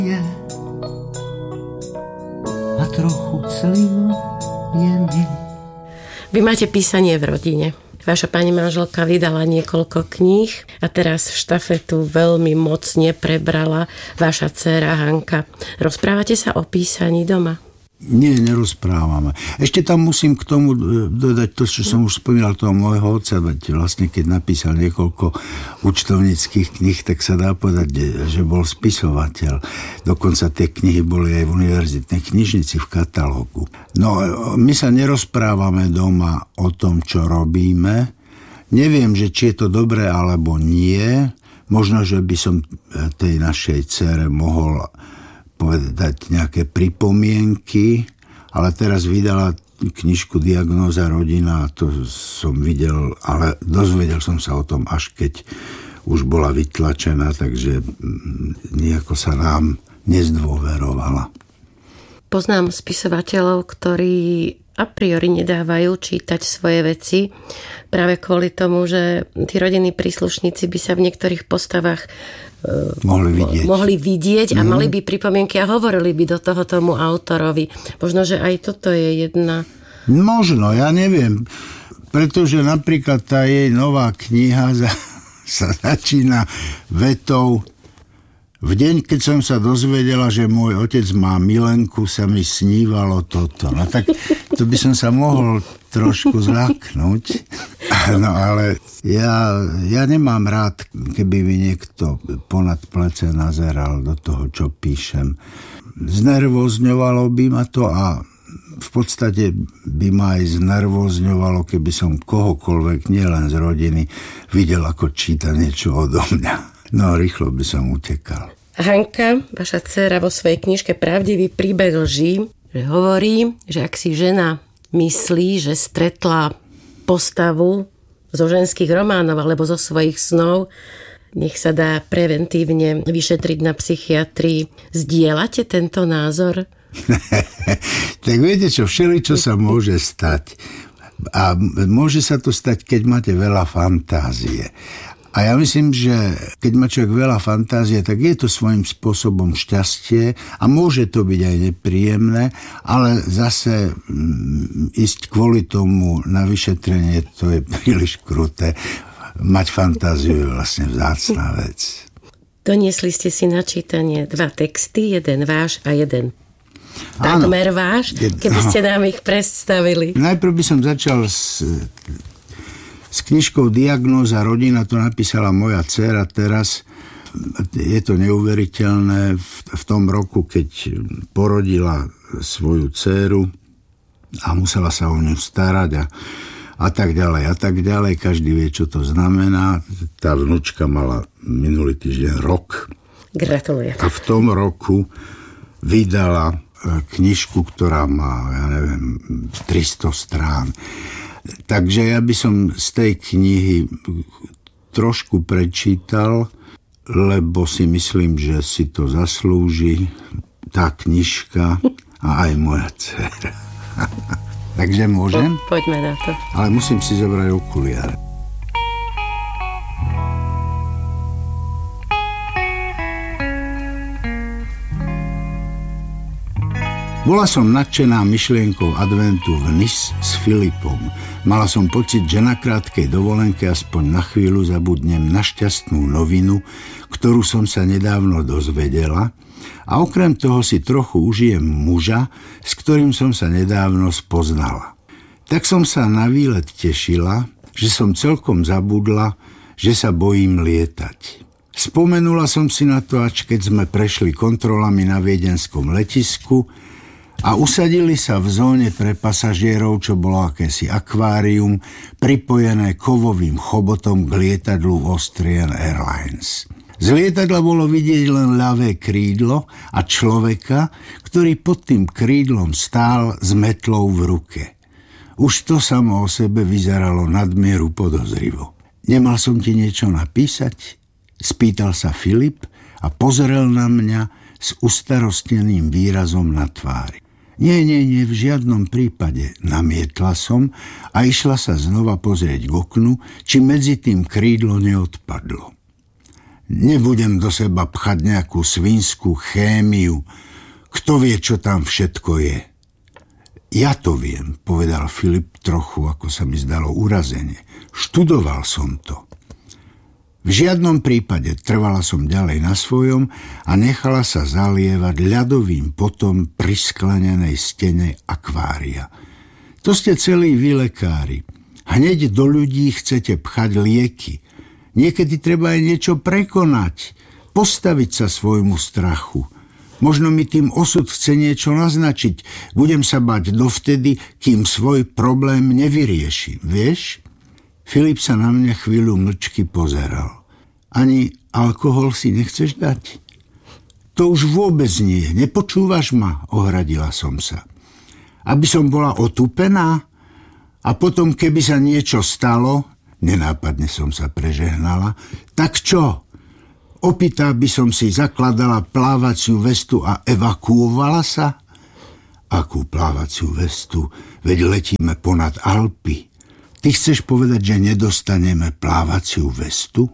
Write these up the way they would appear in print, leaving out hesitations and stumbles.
A trochu clivo je mi. Vy máte písanie v rodine. Vaša pani manželka vydala niekoľko kníh a teraz štafetu veľmi mocne prebrala vaša dcéra Hanka. Rozprávate sa o písaní doma? Nie, nerozprávame. Ešte tam musím k tomu dodať to, čo som už spomínal toho môjho otca, vlastne keď napísal niekoľko účtovníckych kníh, tak sa dá povedať, že bol spisovateľ. Dokonca tie knihy boli aj v univerzitnej knižnici v katalógu. No, my sa nerozprávame doma o tom, čo robíme. Neviem, že či je to dobré alebo nie. Možno, že by som tej našej dcére mohol povedať nejaké pripomienky, ale teraz vydala knižku Diagnóza rodina a to som videl, ale dozvedel som sa o tom až keď už bola vytlačená, takže nejako sa nám nezdôverovala. Poznám spisovateľov, ktorí a priori nedávajú čítať svoje veci práve kvôli tomu, že tí rodinní príslušníci by sa v niektorých postavách mohli vidieť a mali by pripomienky a hovorili by do toho tomu autorovi. Možno, že aj toto je jedna... Možno, ja neviem. Pretože napríklad tá jej nová kniha sa začína vetou: v deň, keď som sa dozvedela, že môj otec má milenku, sa mi snívalo toto. No tak to by som sa mohol trošku zľaknúť. No ale ja nemám rád, keby mi niekto ponad plece nazeral do toho, čo píšem. Znervozňovalo by ma to a v podstate by ma aj znervozňovalo, keby som kohokoľvek, nielen z rodiny, videl, ako číta niečo odo mňa. No, rýchlo by som utekal. Hanka, vaša dcéra, vo svojej knižke Pravdivý príbeh lží, že hovorí, že ak si žena myslí, že stretla postavu zo ženských románov alebo zo svojich snov, nech sa dá preventívne vyšetriť na psychiatrii. Zdieľate tento názor? Tak viete čo, všeličo sa môže stať. A môže sa to stať, keď máte veľa fantázie. A ja myslím, že keď má človek veľa fantázie, tak je to svojím spôsobom šťastie a môže to byť aj nepríjemné, ale zase ísť kvôli tomu na vyšetrenie, to je príliš kruté. Mať fantáziu je vlastne vzácna vec. Doniesli ste si na čítanie 2 texty, jeden váš a jeden takmer váš, keby ste nám ich predstavili. Najprv by som začal s knižkou Diagnóza rodina, to napísala moja dcéra teraz. Je to neuveriteľné. V tom roku, keď porodila svoju dcéru a musela sa o ňu starať a tak ďalej a tak ďalej. Každý vie, čo to znamená. Tá vnúčka mala minulý týždeň rok. Gratulujem. A v tom roku vydala knižku, ktorá má, 300 strán. Takže ja by som z tej knihy trošku prečítal, lebo si myslím, že si to zaslúži tá knižka a aj moja dcera. Takže môžem? Poďme na to. Ale musím si zobrať okuliare. Bola som nadšená myšlienkou adventu v Nice s Filipom. Mala som pocit, že na krátkej dovolenke aspoň na chvíľu zabudnem na šťastnú novinu, ktorú som sa nedávno dozvedela, a okrem toho si trochu užijem muža, s ktorým som sa nedávno spoznala. Tak som sa na výlet tešila, že som celkom zabudla, že sa bojím lietať. Spomenula som si na to, až keď sme prešli kontrolami na viedenskom letisku a usadili sa v zóne pre pasažierov, čo bolo akési akvárium, pripojené kovovým chobotom k lietadlu Austrian Airlines. Z lietadla bolo vidieť len ľavé krídlo a človeka, ktorý pod tým krídlom stál s metlou v ruke. Už to samo o sebe vyzeralo nadmieru podozrivo. Nemal som ti niečo napísať? Spýtal sa Filip a pozrel na mňa s ustarostneným výrazom na tvári. Nie, v žiadnom prípade, namietla som a išla sa znova pozrieť k oknu, či medzi tým krídlo neodpadlo. Nebudem do seba pchať nejakú svinskú chémiu. Kto vie, čo tam všetko je? Ja to viem, povedal Filip trochu, ako sa mi zdalo, urazene. Študoval som to. V žiadnom prípade trvala som ďalej na svojom a nechala sa zalievať ľadovým potom pri sklenenej stene akvária. To ste celí vy, lekári. Hneď do ľudí chcete pchať lieky. Niekedy treba aj niečo prekonať, postaviť sa svojmu strachu. Možno mi tým osud chce niečo naznačiť. Budem sa bať dovtedy, kým svoj problém nevyriešim. Vieš? Filip sa na mňa chvíľu mlčky pozeral. Ani alkohol si nechceš dať? To už vôbec nie. Nepočúvaš ma? Ohradila som sa. Aby som bola otupená? A potom, keby sa niečo stalo, nenápadne som sa prežehnala, tak čo? Opýta by som si zakladala plávaciu vestu a evakuovala sa? Akú plávaciu vestu? Veď letíme ponad Alpy. Ty chceš povedať, že nedostaneme plávaciu vestu?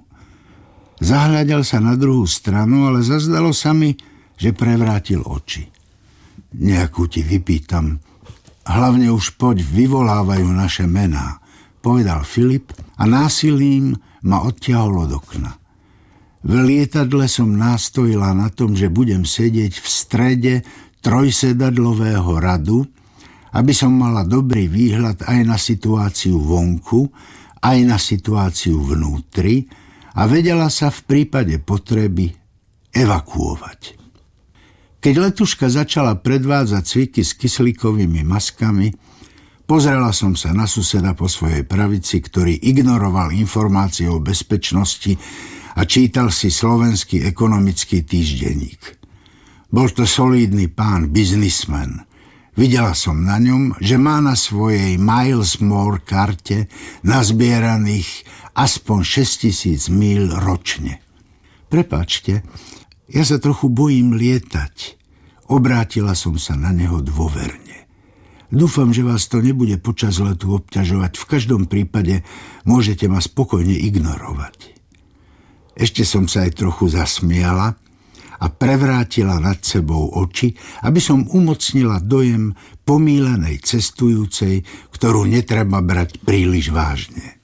Zahľadal sa na druhú stranu, ale zazdalo sa mi, že prevrátil oči. Nejakú ti vypýtam. Hlavne už poď, vyvolávajú naše mená, povedal Filip a násilím ma odtiahol od okna. V lietadle som nástojila na tom, že budem sedieť v strede trojsedadlového radu, aby som mala dobrý výhľad aj na situáciu vonku, aj na situáciu vnútri a vedela sa v prípade potreby evakuovať. Keď letuška začala predvádzať cviky s kyslíkovými maskami, pozrela som sa na suseda po svojej pravici, ktorý ignoroval informácie o bezpečnosti a čítal si slovenský ekonomický týždenník. Bol to solídny pán, biznismen. Videla som na ňom, že má na svojej Miles More karte nazbieraných aspoň 6 000 míľ ročne. Prepáčte, ja sa trochu bojím lietať. Obrátila som sa na neho dôverne. Dúfam, že vás to nebude počas letu obťažovať. V každom prípade môžete ma spokojne ignorovať. Ešte som sa aj trochu zasmiala a prevrátila nad sebou oči, aby som umocnila dojem pomílenej cestujúcej, ktorú netreba brať príliš vážne.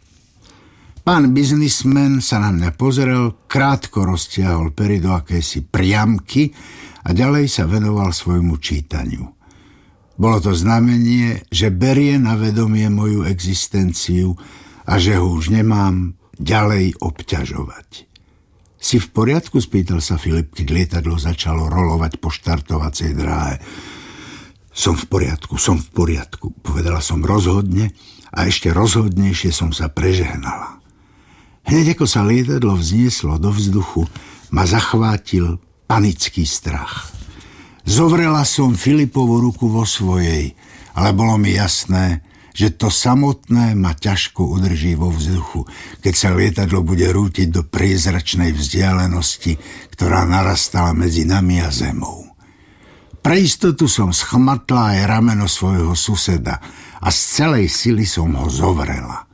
Pán biznismen sa na mňa pozrel, krátko roztiahol pery do akési priamky a ďalej sa venoval svojmu čítaniu. Bolo to znamenie, že berie na vedomie moju existenciu a že ho už nemám ďalej obťažovať. Si v poriadku? Spýtal sa Filip, keď lietadlo začalo rolovať po štartovacej dráhe. Som v poriadku, povedala som rozhodne a ešte rozhodnejšie som sa prežehnala. Hneď ako sa lietadlo vznieslo do vzduchu, ma zachvátil panický strach. Zovrela som Filipovu ruku vo svojej, ale bolo mi jasné, že to samotné ma ťažko udrží vo vzduchu, keď sa lietadlo bude rútiť do priezračnej vzdialenosti, ktorá narastala medzi nami a zemou. Pre istotu som schmatla aj rameno svojho suseda a z celej sily som ho zovrela.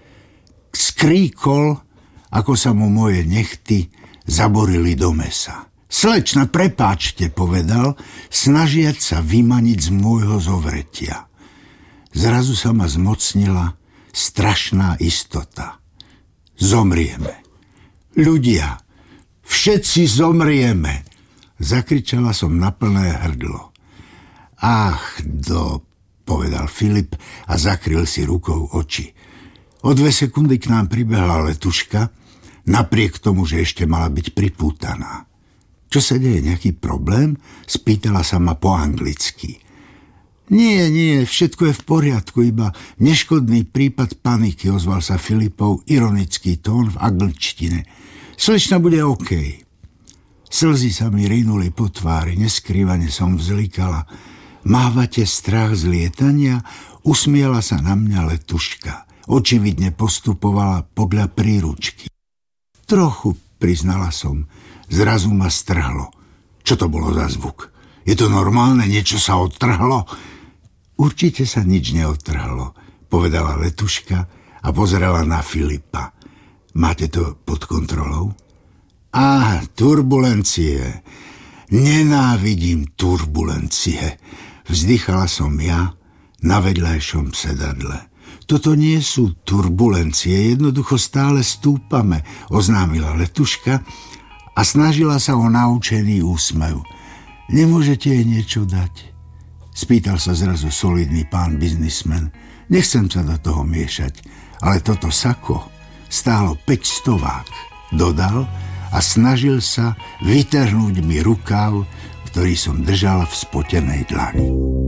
Skríkol, ako sa mu moje nechty zaborili do mesa. Slečna, prepáčte, povedal, snažiať sa vymaniť z môjho zovretia. Zrazu sa ma zmocnila strašná istota. Zomrieme. Ľudia, všetci zomrieme, zakričala som na plné hrdlo. Ach, povedal Filip a zakryl si rukou oči. O 2 sekundy k nám pribehla letuška, napriek tomu, že ešte mala byť pripútaná. Čo sa deje, nejaký problém? Spýtala sa ma po anglicky. Nie, všetko je v poriadku, iba neškodný prípad paniky, ozval sa Filipov ironický tón v angličtine. Slečna bude OK. Slzy sa mi rinuli po tvári, neskrývane som vzlikala. Mávate strach z lietania? Usmiela sa na mňa letuška. Očividne postupovala podľa príručky. Trochu, priznala som. Zrazu ma strhlo. Čo to bolo za zvuk? Je to normálne? Niečo sa odtrhlo? Určite sa nič neodtrhlo, povedala letuška a pozerala na Filipa. Máte to pod kontrolou? Turbulencie. Nenávidím turbulencie. Vzdychala som ja na vedľajšom sedadle. Toto nie sú turbulencie, jednoducho stále stúpame, oznámila letuška a snažila sa o naučený úsmev. Nemôžete jej niečo dať? Spýtal sa zrazu solidný pán biznismen. Nechcem sa do toho miešať, ale toto sako stálo 500, dodal a snažil sa vytrhnúť mi rukáv, ktorý som držal v spotenej dlani.